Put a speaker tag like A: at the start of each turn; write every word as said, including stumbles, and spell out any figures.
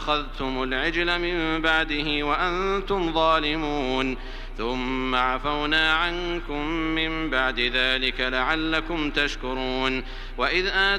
A: أخذتم العجل من بعده وأنتم ظالمون ثم عفونا عنكم من بعد ذلك لعلكم تشكرون وإذ